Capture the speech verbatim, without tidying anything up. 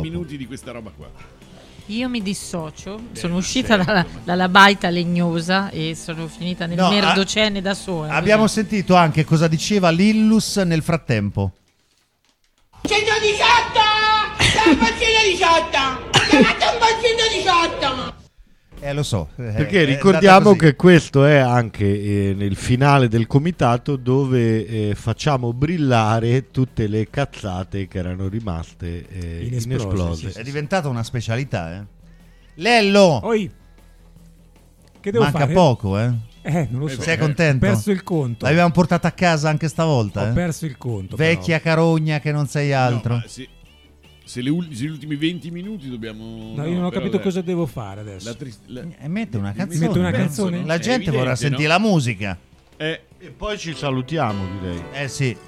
minuti di questa roba qua. Io mi dissocio, Beh, sono uscita certo, dalla, ma- dalla baita legnosa e sono finita nel No, merdocene da sola. Abbiamo così. sentito anche cosa diceva Lillus nel frattempo. centodiciotto! Dai, un boccino diciotto! Chiamate un boccino diciotto! Eh, lo so. eh, Perché è ricordiamo andata così. che questo è anche eh, nel finale del comitato dove eh, facciamo brillare tutte le cazzate che erano rimaste eh, Inesplose, inesplose. sì, È diventata una specialità, eh. Lello! Poi, che devo Manca fare? poco, eh. Eh, non lo so. Sei contento? Ho perso il conto. L'abbiamo portata a casa anche stavolta, Ho eh? perso il conto. Vecchia carogna che non sei altro. No, ma se, se, le ul- se gli ultimi venti minuti dobbiamo... però. No, io non ho però capito la- cosa devo fare adesso. la trist- la- E mette una canzone. Metto una beh. canzone? La È gente vorrà evidente, sentire no? la musica. Eh, E poi ci salutiamo, direi. Eh sì.